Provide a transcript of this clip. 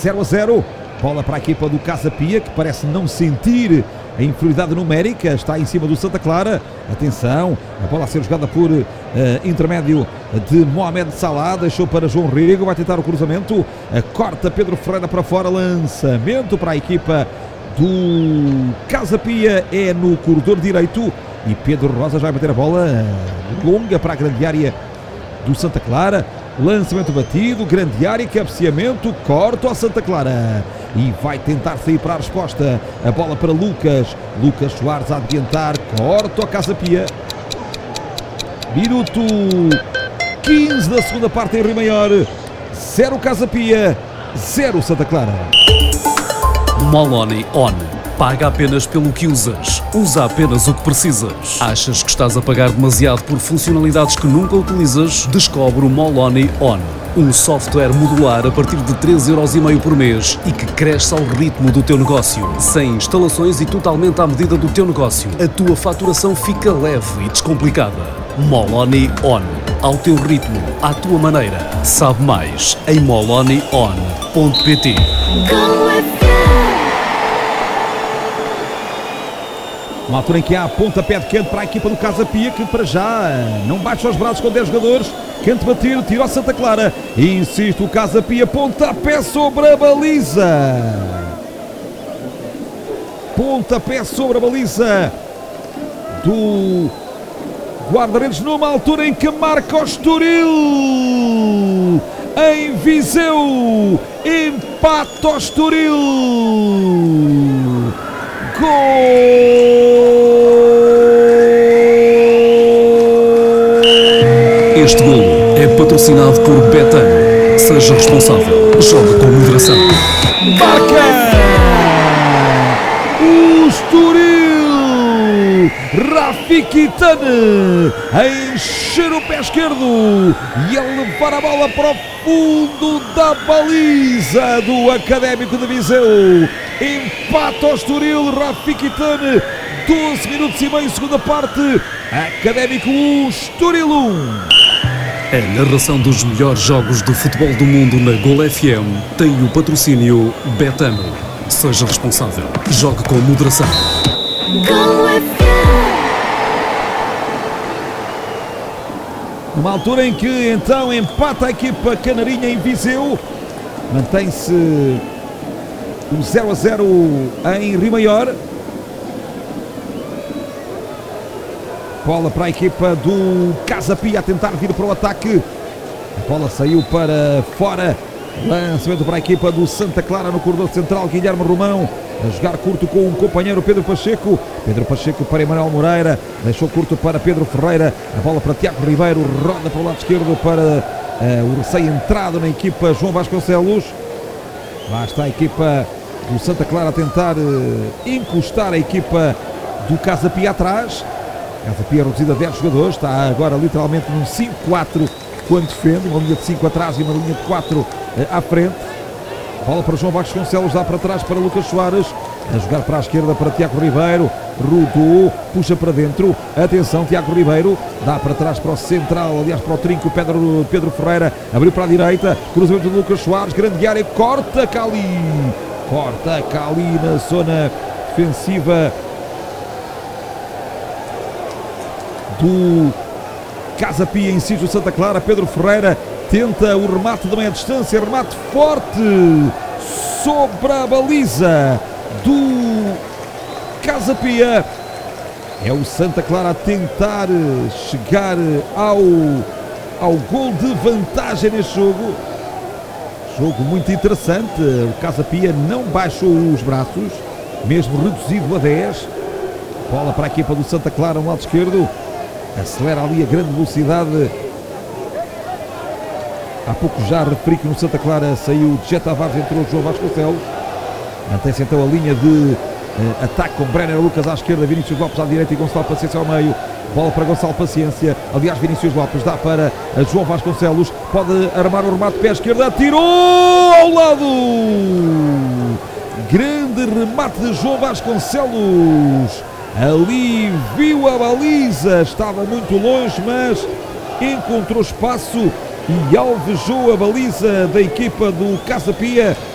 0-0. Bola para a equipa do Casa Pia, que parece não sentir a inferioridade numérica, está em cima do Santa Clara. Atenção, a bola a ser jogada por intermédio de Mohamed Salah, deixou para João Rego, vai tentar o cruzamento, corta Pedro Ferreira para fora, lançamento para a equipa do Casa Pia, é no corredor direito, e Pedro Rosa já vai bater a bola longa para a grande área do Santa Clara. Lançamento batido, grande área, cabeceamento, corta ao Santa Clara e vai tentar sair para a resposta. A bola para Lucas Soares a adiantar, corta ao Casa Pia. Minuto 15 da segunda parte em Rio Maior. 0 Casa Pia, 0 Santa Clara. Moloni On. Paga apenas pelo que usas. Usa apenas o que precisas. Achas que estás a pagar demasiado por funcionalidades que nunca utilizas? Descobre o Moloni On. Um software modular a partir de 3,5€ por mês e que cresce ao ritmo do teu negócio. Sem instalações e totalmente à medida do teu negócio. A tua faturação fica leve e descomplicada. Moloni On. Ao teu ritmo, à tua maneira. Sabe mais em molonion.pt. Uma altura em que há pontapé de canto para a equipa do Casa Pia, que para já não baixa os braços com 10 jogadores. Canto batido, tiro ao Santa Clara. Insiste o Casa Pia, pontapé sobre a baliza. Pontapé sobre a baliza do guarda-redes, numa altura em que marca o Estoril. Em Viseu, empata o Estoril. Gol! Este golo é patrocinado por Betano. Seja responsável. Joga com moderação. Marca! O Estoril! Rafiki Tane a encher o pé esquerdo e a levar a bola para o fundo da baliza do Académico de Viseu. Empata o Estoril, Rafiki Tane, 12 minutos e meio, segunda parte. Académico 1, Estoril 1. A narração dos melhores jogos de futebol do mundo na Gol FM tem o patrocínio Betano. Seja responsável. Jogue com moderação. Gol FM. Numa altura em que então empata a equipa canarinha em Viseu, mantém-se um 0-0 em Rio Maior. Bola para a equipa do Casa Pia a tentar vir para o ataque. A bola saiu para fora. Lançamento para a equipa do Santa Clara no corredor central. Guilherme Romão a jogar curto com o companheiro Pedro Pacheco. Pedro Pacheco para Emanuel Moreira. Deixou curto para Pedro Ferreira. A bola para Tiago Ribeiro. Roda para o lado esquerdo para o recém-entrado na equipa João Vasconcelos. Lá está a equipa do Santa Clara a tentar encostar a equipa do Casa Pia atrás. Casa Pia reduzida a 10 jogadores. Está agora literalmente num 5-4 quando defende. Uma linha de 5 atrás e uma linha de 4 à frente. Bola para João Vasconcelos, dá para trás para Lucas Soares, a jogar para a esquerda para Tiago Ribeiro, rodou, puxa para dentro, atenção Tiago Ribeiro, dá para trás para o central, aliás para o trinco Pedro Ferreira, abriu para a direita, cruzamento de Lucas Soares, grande área, corta Cali na zona defensiva do Casa Pia, insiste o Santa Clara, Pedro Ferreira tenta o remate de meia distância, remate forte sobre a baliza do Casa Pia. É o Santa Clara a tentar chegar ao gol de vantagem neste jogo. Jogo muito interessante. O Casa Pia não baixou os braços, mesmo reduzido a 10. Bola para a equipa do Santa Clara no lado esquerdo. Acelera ali a grande velocidade. Há pouco já referi que no Santa Clara saiu Jet Tavares, entrou o João Vasconcelos. Mantém-se então a linha de ataque com Brenner Lucas à esquerda, Vinícius Lopes à direita e Gonçalo Paciência ao meio. Bola para Gonçalo Paciência. Aliás, Vinícius Lopes dá para João Vasconcelos. Pode armar o remate, pé esquerdo, atirou ao lado. Grande remate de João Vasconcelos. Ali viu a baliza, estava muito longe, mas encontrou espaço e alvejou a baliza da equipa do Casa Pia.